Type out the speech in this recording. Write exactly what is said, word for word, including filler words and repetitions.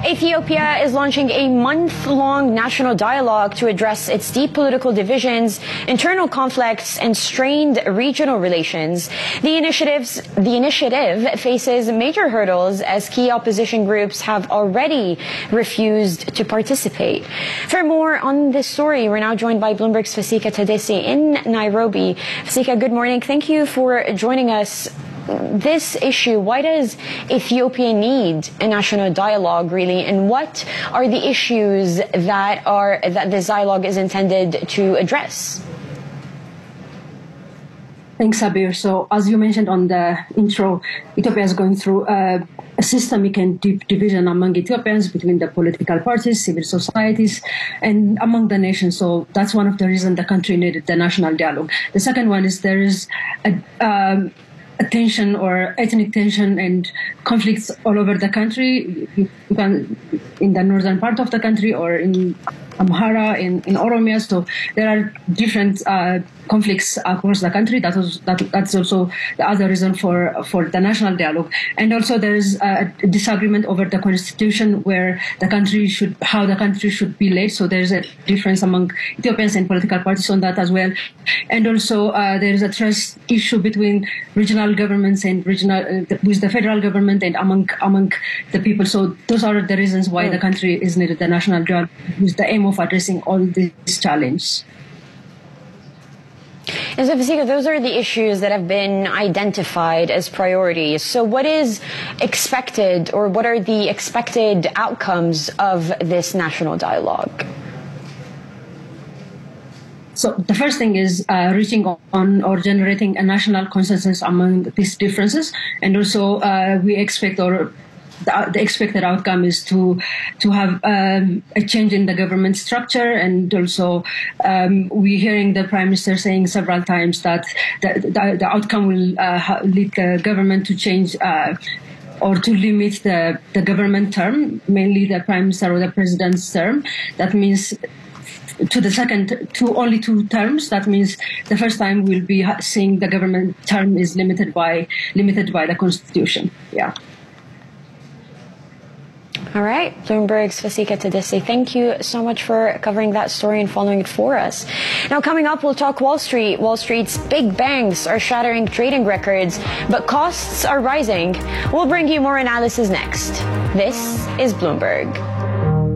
Ethiopia is launching a month-long national dialogue to address its deep political divisions, internal conflicts, and strained regional relations. The initiatives, the initiative faces major hurdles as key opposition groups have already refused to participate. For more on this story, we're now joined by Bloomberg's Fasika Tadesse in Nairobi. Fasika, good morning. Thank you for joining us. This issue, why does Ethiopia need a national dialogue, really, and what are the issues that are that this dialogue is intended to address? Thanks, Sabir. So, as you mentioned on the intro, Ethiopia is going through a, a systemic and deep division among Ethiopians between the political parties, civil societies, and among the nation. So that's one of the reasons the country needed the national dialogue. The second one is there is a um, a tension or ethnic tension and conflicts all over the country, in the northern part of the country or in Amhara, in, in Oromia. So there are different uh, conflicts across the country. That was, that, that's also the other reason for, for the national dialogue. And also there is a disagreement over the constitution where the country should, how the country should be led. So there is a difference among Ethiopians and political parties on that as well. And also uh, there is a trust issue between regional governments and regional, uh, with the federal government and among, among the people. So those are the reasons why the country is needed the national dialogue, with the aim of addressing all these challenges. And so, Fasika, those are the issues that have been identified as priorities. So what is expected, or what are the expected outcomes of this national dialogue? So the first thing is uh, reaching on or generating a national consensus among these differences. And also uh, we expect, or the, the expected outcome is to to have um, a change in the government structure. And also um, we're hearing the Prime Minister saying several times that the, the, the outcome will uh, lead the government to change uh, or to limit the, the government term, mainly the Prime Minister or the President's term. That means to the second, to only two terms. That means the first time we'll be seeing the government term is limited by limited by the Constitution. Yeah. All right, Bloomberg's Fasika Tadesse, thank you so much for covering that story and following it for us. Now, coming up, we'll talk Wall Street. Wall Street's big banks are shattering trading records, but costs are rising. We'll bring you more analysis next. This is Bloomberg.